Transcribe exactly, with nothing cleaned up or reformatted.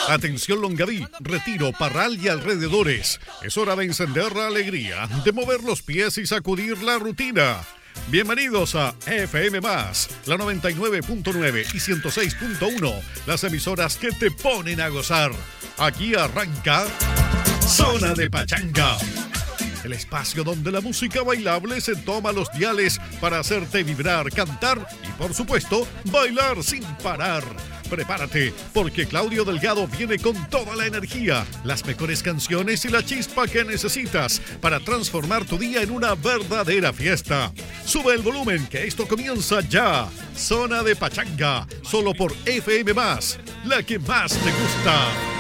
Atención Longaví, Retiro, Parral y alrededores. Es hora de encender la alegría, de mover los pies y sacudir la rutina. Bienvenidos a F M más, la noventa y nueve punto nueve y ciento seis punto uno, las emisoras que te ponen a gozar. Aquí arranca Zona de Pachanga, el espacio donde la música bailable se toma los diales para hacerte vibrar, cantar y, por supuesto, bailar sin parar. Prepárate, porque Claudio Delgado viene con toda la energía, las mejores canciones y la chispa que necesitas para transformar tu día en una verdadera fiesta. Sube el volumen, que esto comienza ya. Zona de Pachanga, solo por F M más, la que más te gusta.